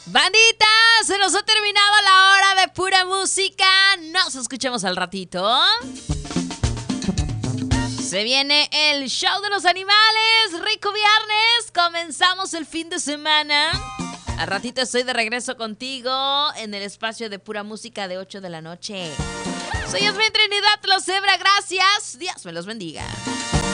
Bandita, se nos ha terminado la hora de pura música. Nos escuchamos al ratito. Se viene el show de los animales. Rico viernes. Comenzamos el fin de semana. Al ratito estoy de regreso contigo en el espacio de pura música de 8 de la noche. Soy Yasmín Trinidad Los Zebra. Gracias. Dios me los bendiga.